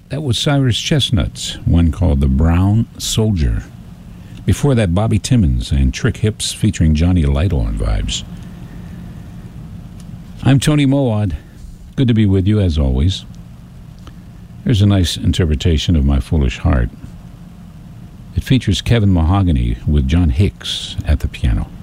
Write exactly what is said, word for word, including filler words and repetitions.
That was Cyrus Chestnut's, one called The Brown Soldier. Before that, Bobby Timmons and Trick Hips featuring Johnny Lytle on Vibes. I'm Tony Moad. Good to be with you, as always. Here's a nice interpretation of My Foolish Heart. It features Kevin Mahogany with John Hicks at the piano.